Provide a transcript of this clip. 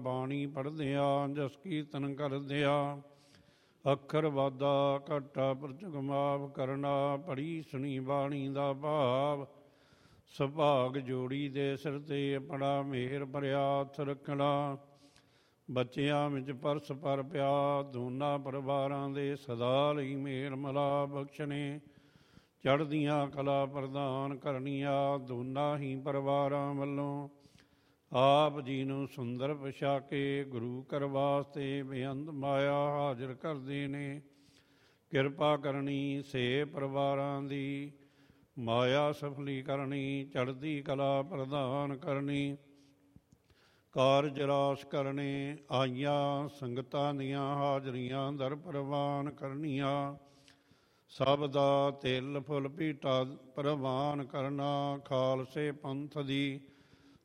ਬਾਣੀ ਪੜ੍ਹਦਿਆਂ ਜਸ ਕੀਰਤਨ ਕਰਦਿਆਂ ਅੱਖਰ ਵਾਧਾ ਘਾਟਾ ਪ੍ਰਚੁਗ ਮਾਫ ਕਰਨਾ। ਪੜ੍ਹੀ ਸੁਣੀ ਬਾਣੀ ਦਾ ਭਾਵ ਸੁਭਾਗ ਜੋੜੀ ਦੇ ਸਿਰ 'ਤੇ ਆਪਣਾ ਮਿਹਰ ਭਰਿਆ ਹੱਥ ਰੱਖਣਾ। ਬੱਚਿਆਂ ਵਿੱਚ ਪਰਸ ਪਰ ਪਿਆ ਦੋਨਾਂ ਪਰਿਵਾਰਾਂ ਦੇ ਸਦਾ ਲਈ ਮੇਲ ਮਿਲਾ ਬਖਸ਼ਣੇ। ਚੜ੍ਹਦੀਆਂ ਕਲਾ ਪ੍ਰਦਾਨ ਕਰਨੀਆਂ ਦੋਨਾਂ ਹੀ ਪਰਿਵਾਰਾਂ ਵੱਲੋਂ। ਆਪ ਜੀ ਨੂੰ ਸੁੰਦਰ ਪੁਸ਼ਾਕੇ ਗੁਰੂ ਘਰ ਵਾਸਤੇ ਬੇਅੰਤ ਮਾਇਆ ਹਾਜ਼ਰ ਕਰਦੇ ਨੇ। ਕਿਰਪਾ ਕਰਨੀ ਸੇ ਪਰਿਵਾਰਾਂ ਦੀ ਮਾਇਆ ਸਫਲੀ ਕਰਨੀ। ਚੜ੍ਹਦੀ ਕਲਾ ਪ੍ਰਦਾਨ ਕਰਨੀ। ਕਾਰਜ ਰਾਸ ਕਰਨੇ ਆਈਆਂ ਸੰਗਤਾਂ ਦੀਆਂ ਹਾਜ਼ਰੀਆਂ ਦਰ ਪ੍ਰਵਾਨ ਕਰਨੀਆਂ। ਸਭ ਦਾ ਤਿਲ ਫੁੱਲ ਭੇਟਾ ਪ੍ਰਵਾਨ ਕਰਨਾ। ਖਾਲਸੇ ਪੰਥ ਦੀ